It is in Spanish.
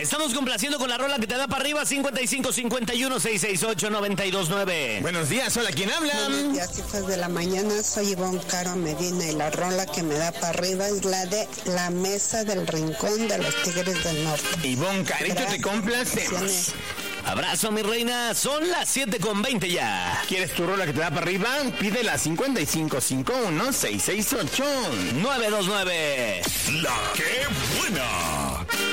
estamos complaciendo con la rola que te da para arriba, 5551-668-929. Buenos días, hola, ¿quién habla? Buenos días, hijas de la mañana, soy Ivonne Caro Medina y la rola que me da para arriba es la de La Mesa del Rincón de los Tigres del Norte. Ivonne Carito, te complacemos. Abrazo, mi reina, son las 7:20 ya. ¿Quieres tu rola que te da para arriba? Pídela 5551-668-929. La que buena.